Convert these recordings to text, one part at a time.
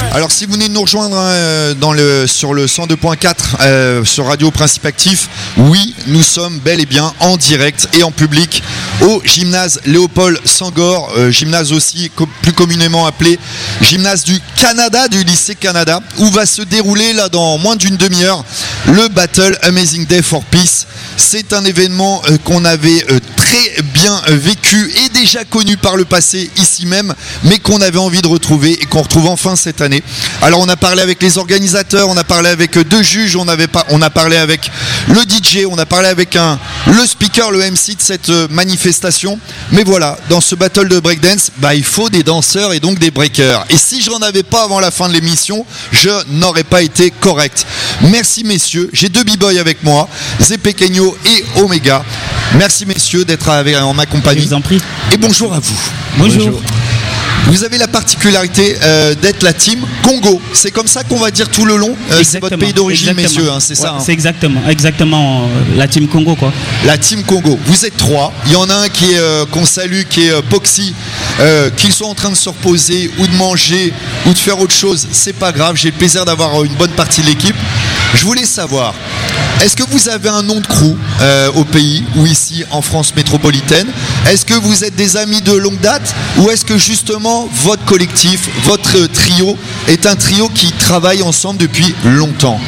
Alors si vous venez de nous rejoindre sur le 102.4 sur Radio Principe Actif, oui, nous sommes bel et bien en direct et en public au gymnase Léopold Senghor, gymnase aussi plus communément appelé gymnase du Canada, du lycée Canada, où va se dérouler là dans moins d'une demi-heure le Battle Amazing Day for Peace. C'est un événement qu'on avait très bien vécu et déjà connu par le passé ici même, mais qu'on avait envie de retrouver et qu'on retrouve enfin cette année. Alors on a parlé avec les organisateurs, on a parlé avec deux juges, on a parlé avec le DJ, on a parlé avec le speaker, le MC de cette manifestation. Mais voilà, dans ce battle de breakdance, il faut des danseurs et donc des breakers. Et si je n'en avais pas avant la fin de l'émission, je n'aurais pas été correct. Merci messieurs, j'ai deux b-boys avec moi, Zé Pequeño et Omega. Merci messieurs d'être en ma compagnie. Je vous en prie. Et bonjour à vous. Bonjour. Vous avez la particularité d'être la team Congo. C'est comme ça qu'on va dire tout le long. C'est votre pays d'origine, messieurs, c'est ça. C'est exactement la team Congo, quoi. La team Congo. Vous êtes trois. Il y en a un qu'on salue, qui est Poxy. Qu'ils soient en train de se reposer ou de manger ou de faire autre chose, c'est pas grave. J'ai le plaisir d'avoir une bonne partie de l'équipe. Je voulais savoir, est-ce que vous avez un nom de crew au pays ou ici en France métropolitaine? Est-ce que vous êtes des amis de longue date ou est-ce que justement votre collectif, votre trio est un trio qui travaille ensemble depuis longtemps?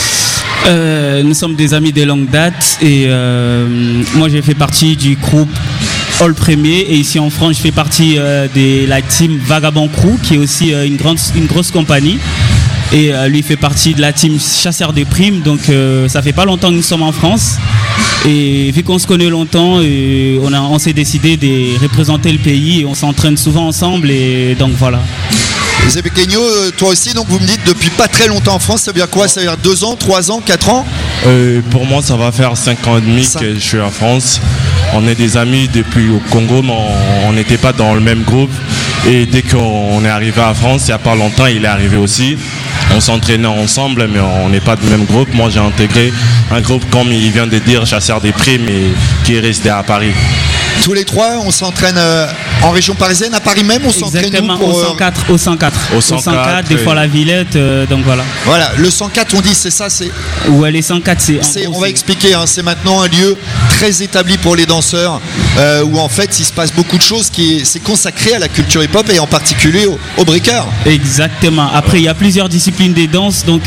Nous sommes des amis de longue date et moi j'ai fait partie du groupe All Premier et ici en France je fais partie de la team Vagabond Crew qui est aussi une grosse compagnie. Et lui fait partie de la team Chasseur des Primes, donc ça fait pas longtemps que nous sommes en France. Et vu qu'on se connaît longtemps, on s'est décidé de représenter le pays et on s'entraîne souvent ensemble et donc voilà. Zé Pequeño, toi aussi, donc vous me dites depuis pas très longtemps en France, ça veut dire quoi? Ça veut dire 2 ans, 3 ans, 4 ans? Pour moi ça va faire 5 ans et demi que je suis en France. On est des amis depuis au Congo, mais on n'était pas dans le même groupe. Et dès qu'on est arrivé à France, il n'y a pas longtemps, il est arrivé aussi. On s'entraînait ensemble, mais on n'est pas du même groupe. Moi, j'ai intégré un groupe, comme il vient de dire, Chasseur des Primes, et qui est resté à Paris. Tous les trois, on s'entraîne en région parisienne, à Paris même, on s'entraîne pour au 104, des fois la Villette, donc voilà. Voilà, le 104, on dit, c'est ça, c'est. Ouais, les 104, on va expliquer, c'est maintenant un lieu très établi pour les danseurs, où en fait, il se passe beaucoup de choses c'est consacré à la culture hip-hop et en particulier au breaker. Exactement. Après, il y a plusieurs disciplines des danses, donc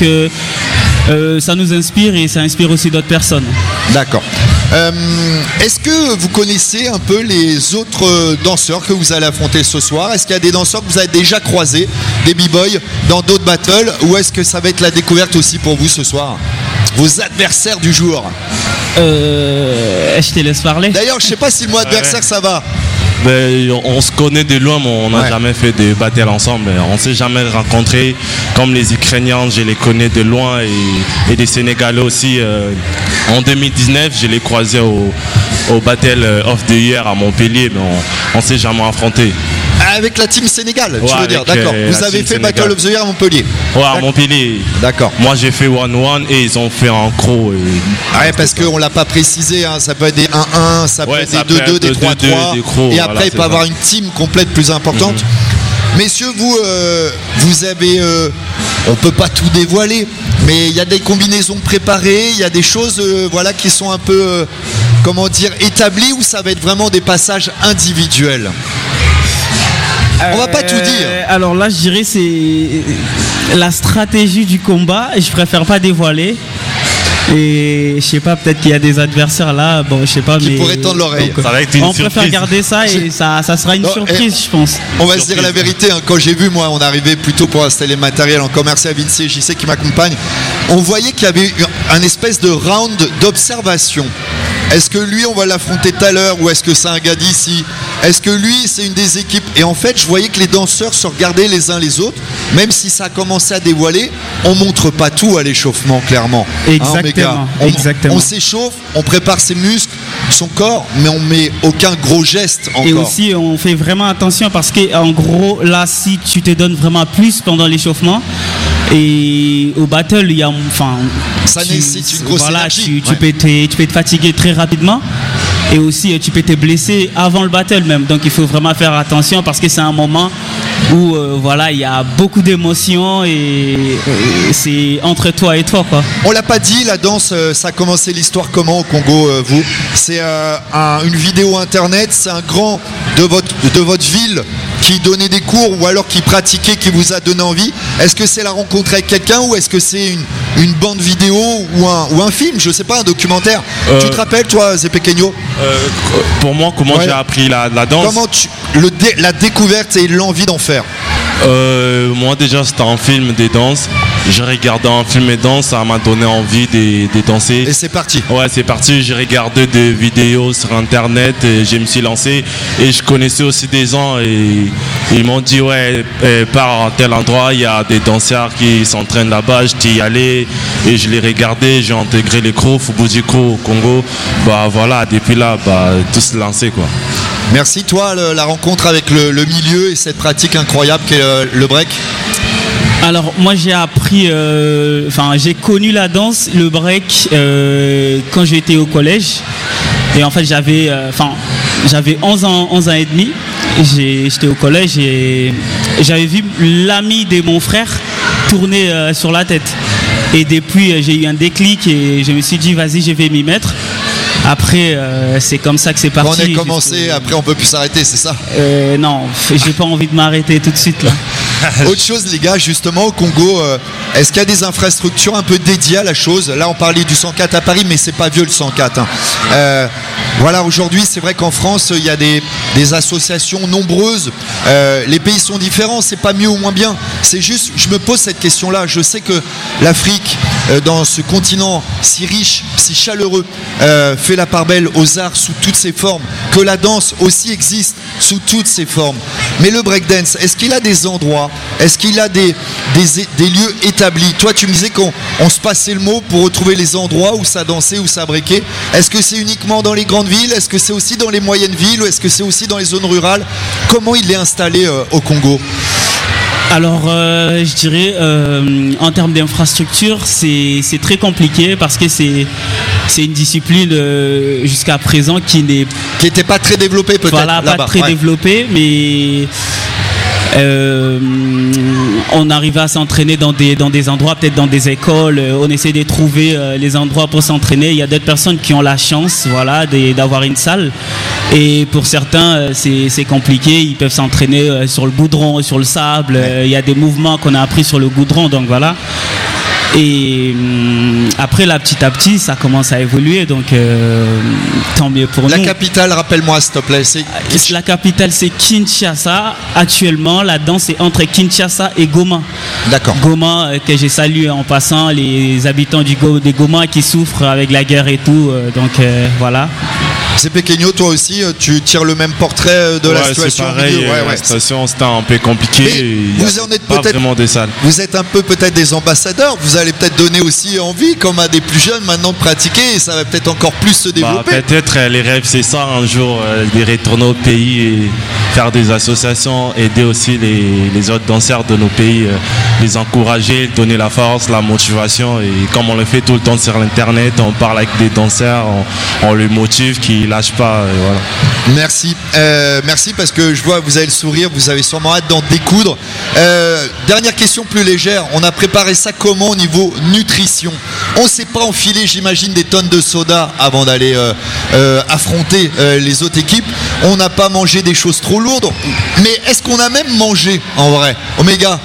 ça nous inspire et ça inspire aussi d'autres personnes. D'accord. Est-ce que vous connaissez un peu les autres danseurs que vous allez affronter ce soir? Est-ce qu'il y a des danseurs que vous avez déjà croisés, des b-boys, dans d'autres battles? Ou est-ce que ça va être la découverte aussi pour vous ce soir? Vos adversaires du jour? Je te laisse parler. D'ailleurs, je sais pas si le mot adversaire ça va. On se connaît de loin, mais on n'a jamais fait de battles ensemble. On s'est jamais rencontrés. Comme les Ukrainiens, je les connais de loin et les Sénégalais aussi. En 2019, je les croisais au Battle of the Year à Montpellier, mais on s'est jamais affrontés. Avec la team Sénégal, tu veux dire, d'accord. Vous avez fait Sénégal. Battle of the Year à Montpellier? Ouais, à Montpellier. D'accord. Moi, j'ai fait 1-1 et ils ont fait un croc. Ouais, parce qu'on l'a pas précisé, ça peut être des 1-1, ça peut être des 2-2, des 3-3. Et après, il peut y avoir une team complète plus importante. Messieurs, vous avez... on peut pas tout dévoiler, mais il y a des combinaisons préparées, il y a des choses qui sont un peu, établies, où ça va être vraiment des passages individuels. On va pas tout dire. Alors là, je dirais c'est la stratégie du combat et je préfère pas dévoiler. Et je sais pas, peut-être qu'il y a des adversaires là, je sais pas, qui pourraient tendre l'oreille. Ça va être une surprise. On préfère garder ça et ça sera une surprise, je pense. On va se dire la vérité, quand j'ai vu, moi, on arrivait plutôt pour installer le matériel en commerce à Vinci et JC qui m'accompagne, on voyait qu'il y avait un espèce de round d'observation. Est-ce que lui, on va l'affronter tout à l'heure ou est-ce que c'est un gars d'ici? Est-ce que lui, c'est une des équipes? Et en fait, je voyais que les danseurs se regardaient les uns les autres, même si ça a commencé à dévoiler, on montre pas tout à l'échauffement, clairement. Exactement. On s'échauffe, on prépare ses muscles, son corps, mais on met aucun gros geste encore. Et aussi, on fait vraiment attention parce qu'en gros, là, si tu te donnes vraiment plus pendant l'échauffement, et au battle, il y a, ça nécessite une grosse énergie. Tu peux te fatiguer très rapidement. Et aussi, tu peux te blesser avant le battle même. Donc, il faut vraiment faire attention parce que c'est un moment où voilà, il y a beaucoup d'émotions et c'est entre toi et toi, quoi. On l'a pas dit, la danse, ça a commencé l'histoire comment au Congo, vous? C'est une vidéo internet, c'est un grand de votre ville qui donnait des cours ou alors qui pratiquait, qui vous a donné envie. Est-ce que c'est la rencontre avec quelqu'un ou est-ce que c'est une bande vidéo ou un film, je sais pas, un documentaire? Tu te rappelles, toi, Zépequeño? Pour moi, comment j'ai appris la danse? Comment la découverte et l'envie d'en faire? Moi déjà c'était un film des danses. J'ai regardé un film et danse, ça m'a donné envie de danser. Et c'est parti. Ouais, c'est parti. J'ai regardé des vidéos sur internet et je me suis lancé. Et je connaissais aussi des gens et ils m'ont dit ouais, par tel endroit il y a des danseurs qui s'entraînent là-bas. J'étais y allé et je les regardais. J'ai intégré les crews, Fubuzi Crew au Congo. Bah voilà, depuis là, tout se lancer quoi. Merci. Toi, la rencontre avec le milieu et cette pratique incroyable qu'est le break? Alors moi j'ai appris, j'ai connu la danse, le break quand j'étais au collège. Et en fait j'avais 11 ans et demi. J'étais au collège et j'avais vu l'ami de mon frère tourner sur la tête. Et depuis j'ai eu un déclic et je me suis dit vas-y, je vais m'y mettre. Après, c'est comme ça que c'est parti. Quand on est commencé, après on peut plus s'arrêter, c'est ça? Non, j'ai pas envie de m'arrêter tout de suite là. Autre chose, les gars, justement au Congo, est-ce qu'il y a des infrastructures un peu dédiées à la chose? Là, on parlait du 104 à Paris, mais c'est pas vieux le 104. Hein. Voilà, aujourd'hui, c'est vrai qu'en France, il y a des associations nombreuses. Les pays sont différents, c'est pas mieux ou moins bien. C'est juste, je me pose cette question-là. Je sais que l'Afrique, dans ce continent si riche, si chaleureux, fait la part belle aux arts sous toutes ses formes, que la danse aussi existe sous toutes ses formes. Mais le breakdance, est-ce qu'il a des endroits, est-ce qu'il a des lieux établis? Toi, tu me disais qu'on se passait le mot pour retrouver les endroits où ça dansait, où ça breakait. Est-ce que c'est uniquement dans les grandes villes? Est-ce que c'est aussi dans les moyennes villes? Ou est-ce que c'est aussi dans les zones rurales? Comment il est installé au Congo? Alors, je dirais, en termes d'infrastructure, c'est très compliqué parce que c'est une discipline jusqu'à présent qui n'était pas très développée peut-être. Voilà, pas très développée, mais on arrive à s'entraîner dans des endroits, peut-être dans des écoles. On essaie de trouver les endroits pour s'entraîner. Il y a d'autres personnes qui ont la chance, voilà, d'avoir une salle. Et pour certains, c'est compliqué. Ils peuvent s'entraîner sur le goudron, sur le sable. Il y a des mouvements qu'on a appris sur le goudron, donc voilà. Et après, là, petit à petit, ça commence à évoluer, donc tant mieux pour nous. La capitale, rappelle-moi s'il te plaît. La capitale, c'est Kinshasa. Actuellement, la danse est entre Kinshasa et Goma. D'accord. Goma, que j'ai salué en passant, les habitants de Goma qui souffrent avec la guerre et tout, donc voilà. Zépequeño, toi aussi, tu tires le même portrait de la situation. C'est pareil, la situation c'était un peu compliqué. Vous en êtes peut-être des salles. Vous êtes un peu peut-être des ambassadeurs. Vous allez peut-être donner aussi envie, comme à des plus jeunes maintenant, de pratiquer. Et ça va peut-être encore plus se développer. Peut-être les rêves, c'est ça un jour, de retourner au pays et faire des associations, aider aussi les autres danseurs de nos pays, les encourager, donner la force, la motivation. Et comme on le fait tout le temps sur l'internet, on parle avec des danseurs, on les motive, qui lâche pas, voilà. Merci, merci parce que je vois vous avez le sourire, vous avez sûrement hâte d'en découdre. Dernière question plus légère, on a préparé ça comment au niveau nutrition? On s'est pas enfilé, j'imagine, des tonnes de soda avant d'aller affronter les autres équipes. On n'a pas mangé des choses trop lourdes, mais est-ce qu'on a même mangé en vrai? Oméga?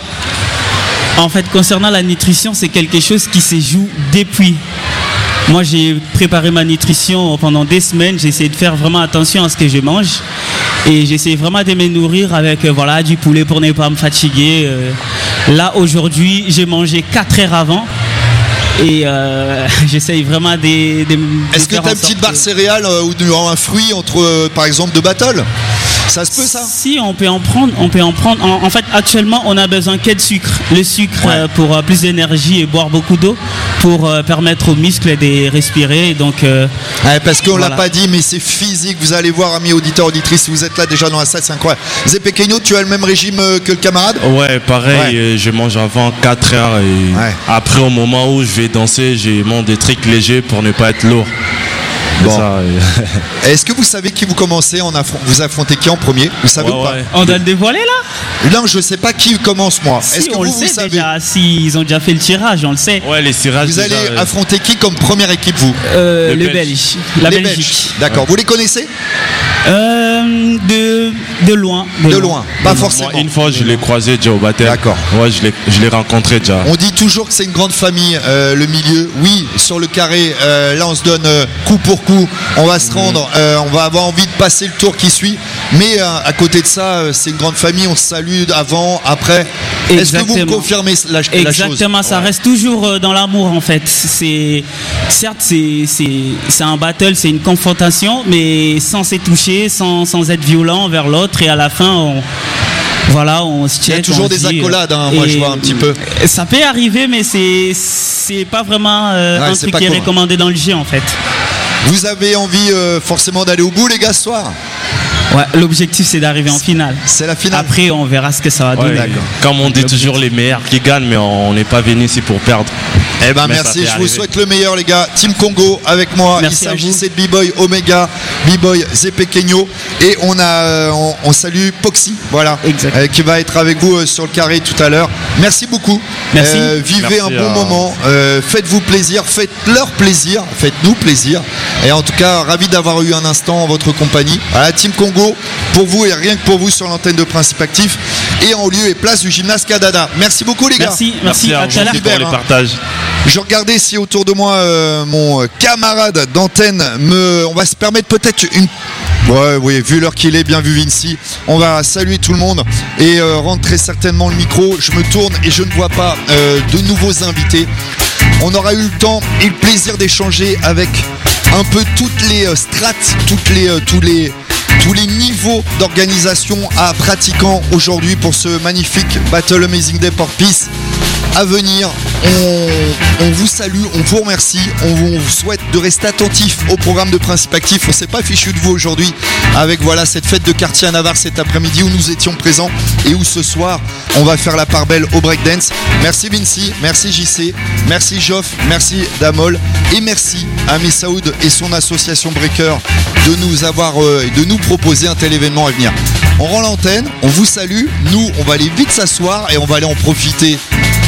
En fait, concernant la nutrition, c'est quelque chose qui se joue depuis. Moi, j'ai préparé ma nutrition pendant des semaines. J'ai essayé de faire vraiment attention à ce que je mange. Et j'essaie vraiment de me nourrir avec du poulet pour ne pas me fatiguer. Là, aujourd'hui, j'ai mangé 4 heures avant. Et j'essaye vraiment de Est-ce que tu as une petite barre céréale ou un fruit entre, par exemple, de battle? Ça se peut, ça? Si, on peut en prendre. En fait, actuellement, on a besoin que de sucre. Le sucre pour plus d'énergie et boire beaucoup d'eau pour permettre aux muscles de respirer. Donc, parce qu'on l'a pas dit, mais c'est physique. Vous allez voir, amis auditeurs, auditrices, si vous êtes là déjà dans la salle, c'est incroyable. Zépequeño, tu as le même régime que le camarade? Ouais, pareil. Je mange avant 4 heures et après, au moment où je vais danser, j'ai des trucs légers pour ne pas être lourd. C'est Bon. ça. Est-ce que vous savez qui vous commencez vous affrontez qui en premier? Vous savez ou pas? On doit le dévoiler là? Non, je sais pas qui commence moi. Est-ce Si, que on le vous sait savez? déjà. Si, ils ont déjà fait le tirage, on le sait. Ouais, les tirages. Vous allez déjà, affronter qui comme première équipe vous? Les Belges. Belges. La Les Belgique. Belges. D'accord. Vous les connaissez? De loin. De loin. Pas moi, forcément. une fois, je l'ai croisé déjà au baptême. D'accord. Ouais, je l'ai rencontré déjà. On dit toujours que c'est une grande famille, le milieu. Oui, sur le carré, là on se donne coup pour coup. On va se rendre, on va avoir envie de passer le tour qui suit. Mais à côté de ça, c'est une grande famille. On se salue avant, après. Est-ce que vous me Exactement. confirmez la chose? Exactement, ça reste toujours dans l'amour en fait. Certes, c'est un battle, c'est une confrontation, mais sans se toucher, sans être violent envers l'autre. Et à la fin, on se check. Il y a toujours on des dit, accolades, moi je vois un petit peu. Ça peut arriver, mais c'est pas vraiment un c'est truc pas qui est commun. recommandé dans le jeu en fait. Vous avez envie forcément d'aller au bout, les gars, ce soir? Ouais, l'objectif c'est d'arriver en finale. C'est la finale. Après, on verra ce que ça va Ouais, donner. d'accord. Comme on dit toujours, les meilleurs qui gagnent, mais on n'est pas venu ici pour perdre. Eh ben Mais ça merci, fait je vous arriver. souhaite le meilleur les gars. Team Congo avec moi, Merci il à s'agissait de B-Boy Omega, B-Boy Zepekenyo et on salue Poxy, voilà, Exact. qui va être avec vous sur le carré tout à l'heure. Merci beaucoup. Merci. Vivez Merci un bon à- moment, faites-vous plaisir, faites-leur plaisir, faites-nous plaisir. Et en tout cas, ravi d'avoir eu un instant en votre compagnie. Voilà, Team Congo, pour vous et rien que pour vous sur l'antenne de Principe Actif et en lieu et place du gymnase Kadada. Merci beaucoup les gars. Merci, à à tout à l'heure. vous pour les hein. partages. Je regardais si autour de moi mon camarade d'antenne on va se permettre peut-être une. Ouais, oui, vu l'heure qu'il est, bien vu Vinci. On va saluer tout le monde et rendre très certainement le micro. Je me tourne et je ne vois pas de nouveaux invités. On aura eu le temps et le plaisir d'échanger avec un peu toutes les strates, tous les niveaux d'organisation à pratiquants aujourd'hui pour ce magnifique Battle Amazing Day for Peace à venir. On vous salue, on vous remercie, on vous souhaite de rester attentif au programme de Principe Actif. On s'est pas fichu de vous aujourd'hui avec voilà cette fête de quartier à Navarre cet après-midi où nous étions présents et où ce soir on va faire la part belle au breakdance. Merci Vinci, merci JC, merci Joff, merci Damol et merci à Messaoud et son association Breaker de nous avoir de nous proposer un tel événement à venir. On rend l'antenne, on vous salue, nous on va aller vite s'asseoir et on va aller en profiter